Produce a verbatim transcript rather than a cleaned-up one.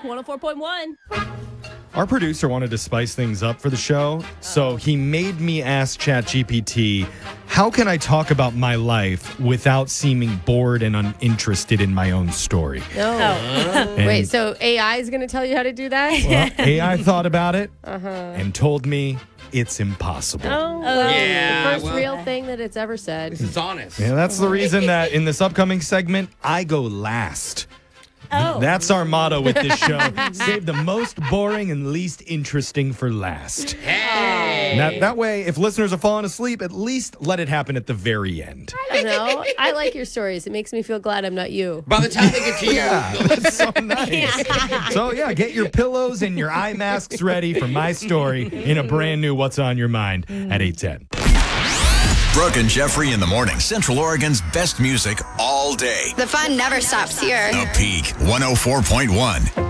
one oh four point one. Our producer wanted to spice things up for the show, so he made me ask ChatGPT, how can I talk about my life without seeming bored and uninterested in my own story? No. And, Wait, so A I is going to tell you how to do that? well, A I thought about it Uh-huh. and told me it's impossible. Oh, well, Yeah, the first well- real thing that it's ever said. This is honest. Yeah, that's the reason that in this upcoming segment, I go last. Oh. That's our motto with this show. Save the most boring and least interesting for last. Hey. That, that way, if listeners are falling asleep, at least let it happen at the very end. I don't know. I like your stories. It makes me feel glad I'm not you. By the time they get to you, Yeah, that's so nice. So, yeah, get your pillows and your eye masks ready for my story in a brand new What's on Your Mind at eight ten. Brooke and Jeffrey in the morning. Central Oregon's best music all day. The fun never stops here. The Peak one oh four point one.